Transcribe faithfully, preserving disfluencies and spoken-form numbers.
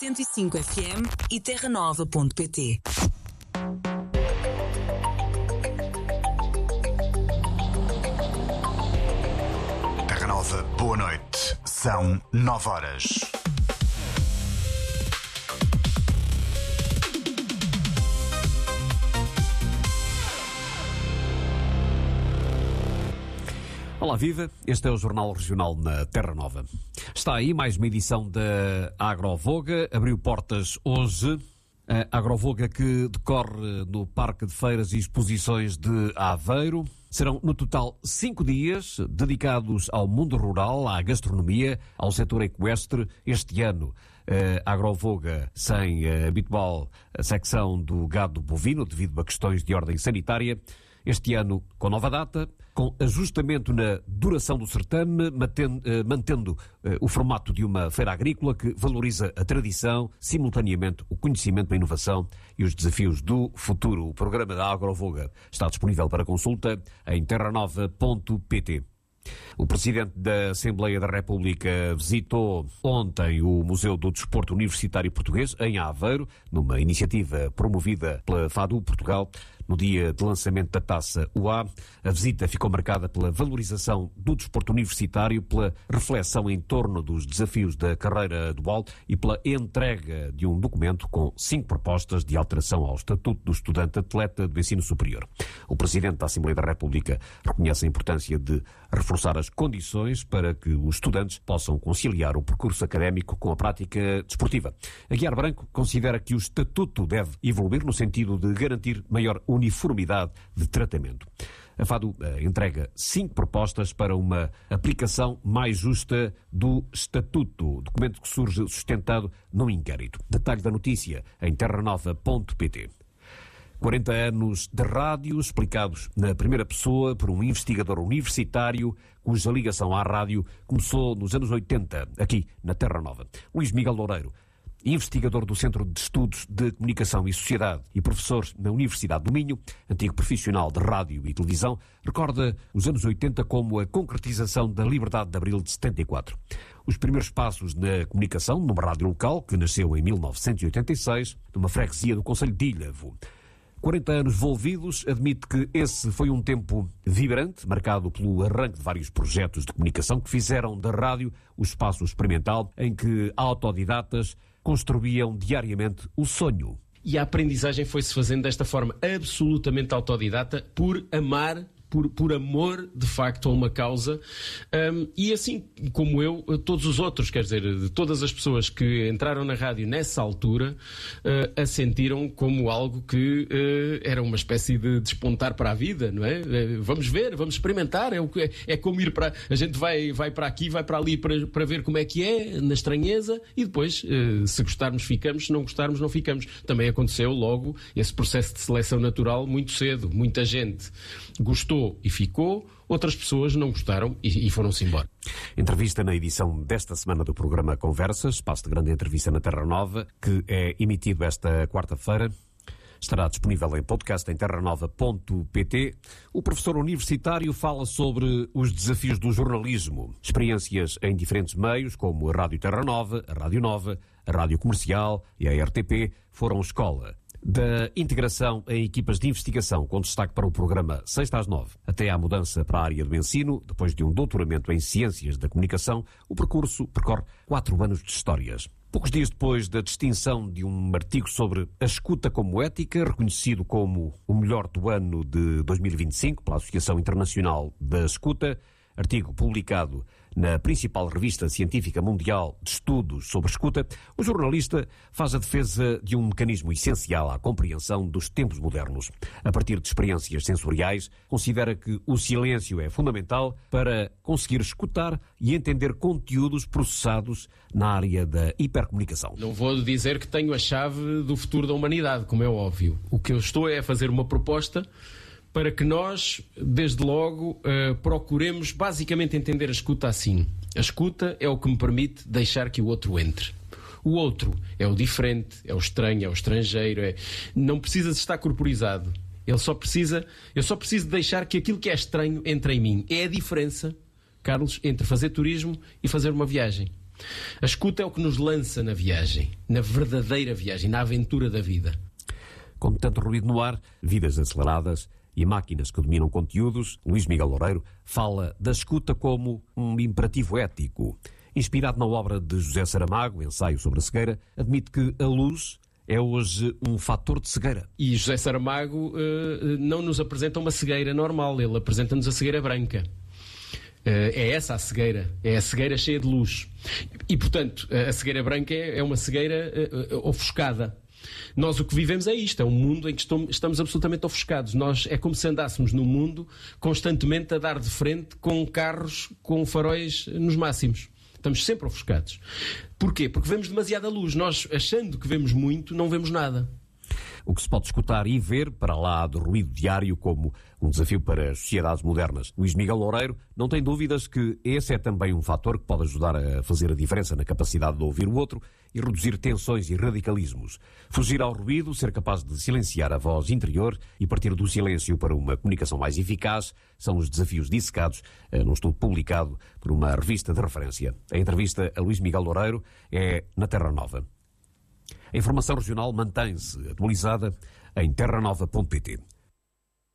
cento e cinco F M e terra nova ponto pt. Terra Nova, boa noite. São nove horas. Olá, viva! Este é o Jornal Regional na Terra Nova. Está aí mais uma edição da Agrovoga. Abriu portas hoje. A Agrovoga que decorre no Parque de Feiras e Exposições de Aveiro. Serão, no total, cinco dias dedicados ao mundo rural, à gastronomia, ao setor equestre. Este ano, a Agrovoga sem a habitual secção do gado bovino, devido a questões de ordem sanitária. Este ano, com nova data, com ajustamento na duração do certame, mantendo, eh, mantendo eh, o formato de uma feira agrícola que valoriza a tradição, simultaneamente o conhecimento, a inovação e os desafios do futuro. O programa da Agrovoga está disponível para consulta em terra nova ponto pt. O Presidente da Assembleia da República visitou ontem o Museu do Desporto Universitário Português, em Aveiro, numa iniciativa promovida pela FADU Portugal, no dia de lançamento da Taça U A. A visita ficou marcada pela valorização do desporto universitário, pela reflexão em torno dos desafios da carreira dual e pela entrega de um documento com cinco propostas de alteração ao Estatuto do Estudante Atleta do Ensino Superior. O Presidente da Assembleia da República reconhece a importância de reforçar as condições para que os estudantes possam conciliar o percurso académico com a prática desportiva. Aguiar Branco considera que o Estatuto deve evoluir no sentido de garantir maior uniformidade de tratamento. A FADU eh, entrega cinco propostas para uma aplicação mais justa do Estatuto, documento que surge sustentado num inquérito. Detalhe da notícia em terra nova ponto pt. quarenta anos de rádio, explicados na primeira pessoa por um investigador universitário cuja ligação à rádio começou nos anos oitenta, aqui na Terra Nova. Luís Miguel Loureiro, investigador do Centro de Estudos de Comunicação e Sociedade e professor na Universidade do Minho, antigo profissional de rádio e televisão, recorda os anos oitenta como a concretização da Liberdade de Abril de setenta e quatro. Os primeiros passos na comunicação numa rádio local, que nasceu em mil novecentos e oitenta e seis, numa freguesia do concelho de Ilhavo. quarenta anos envolvidos, admite que esse foi um tempo vibrante, marcado pelo arranque de vários projetos de comunicação que fizeram da rádio o espaço experimental em que autodidatas construíam diariamente o sonho. E a aprendizagem foi-se fazendo desta forma absolutamente autodidata, por amar, por, por amor, de facto, a uma causa. Um, e assim como eu, todos os outros, quer dizer, de todas as pessoas que entraram na rádio nessa altura, uh, a sentiram como algo que uh, era uma espécie de despontar para a vida, não é? Uh, vamos ver, vamos experimentar, é, o que, é, é como ir para... A gente vai, vai para aqui, vai para ali para, para ver como é que é, na estranheza, e depois, uh, se gostarmos, ficamos, se não gostarmos, não ficamos. Também aconteceu logo esse processo de seleção natural muito cedo. Muita gente gostou e ficou, outras pessoas não gostaram e, e foram-se embora. Entrevista na edição desta semana do programa Conversas, espaço de grande entrevista na Terra Nova, que é emitido esta quarta-feira. Estará disponível em podcast em terra nova ponto pt. O professor universitário fala sobre os desafios do jornalismo, experiências em diferentes meios, como a Rádio Terra Nova, a Rádio Nova, a Rádio Comercial e a R T P, foram escola. Da integração em equipas de investigação, com destaque para o programa Sexta às Nove, até à mudança para a área do ensino, depois de um doutoramento em Ciências da Comunicação, o percurso percorre quatro anos de histórias. Poucos dias depois da distinção de um artigo sobre a escuta como ética, reconhecido como o melhor do ano de dois mil e vinte e cinco pela Associação Internacional da Escuta, artigo publicado na principal revista científica mundial de estudos sobre escuta, o jornalista faz a defesa de um mecanismo essencial à compreensão dos tempos modernos. A partir de experiências sensoriais, considera que o silêncio é fundamental para conseguir escutar e entender conteúdos processados na área da hipercomunicação. Não vou dizer que tenho a chave do futuro da humanidade, como é óbvio. O que eu estou é a fazer uma proposta para que nós, desde logo, uh, procuremos basicamente entender a escuta assim. A escuta é o que me permite deixar que o outro entre. O outro é o diferente, é o estranho, é o estrangeiro, é... não precisa de estar corporizado. Ele só precisa, eu só preciso deixar que aquilo que é estranho entre em mim. É a diferença, Carlos, entre fazer turismo e fazer uma viagem. A escuta é o que nos lança na viagem, na verdadeira viagem, na aventura da vida. Com tanto ruído no ar, vidas aceleradas e máquinas que dominam conteúdos, Luís Miguel Loureiro fala da escuta como um imperativo ético. Inspirado na obra de José Saramago, Ensaio sobre a Cegueira, admite que a luz é hoje um fator de cegueira. E José Saramago uh, não nos apresenta uma cegueira normal, ele apresenta-nos a cegueira branca. Uh, é essa a cegueira, é a cegueira cheia de luz. E, portanto, a cegueira branca é, é uma cegueira uh, uh, ofuscada. Nós o que vivemos é isto, é um mundo em que estamos absolutamente ofuscados. Nós, é como se andássemos num mundo constantemente a dar de frente com carros com faróis nos máximos. Estamos sempre ofuscados. Porquê? Porque vemos demasiada luz. Nós, achando que vemos muito, não vemos nada. O que se pode escutar e ver, para lá do ruído diário, como um desafio para as sociedades modernas. Luís Miguel Loureiro não tem dúvidas que esse é também um fator que pode ajudar a fazer a diferença na capacidade de ouvir o outro e reduzir tensões e radicalismos. Fugir ao ruído, ser capaz de silenciar a voz interior e partir do silêncio para uma comunicação mais eficaz são os desafios dissecados num estudo publicado por uma revista de referência. A entrevista a Luís Miguel Loureiro é na Terra Nova. A informação regional mantém-se atualizada em terra nova ponto pt.